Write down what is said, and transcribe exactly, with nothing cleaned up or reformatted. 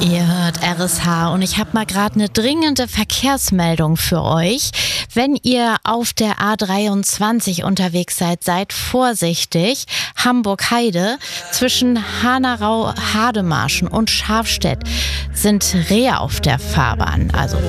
Ihr hört R S H und ich habe mal gerade eine dringende Verkehrsmeldung für euch. Wenn ihr auf der A dreiundzwanzig unterwegs seid, seid vorsichtig. Hamburg-Heide zwischen Hanau-Hademarschen und Schafstedt sind Rehe auf der Fahrbahn. Also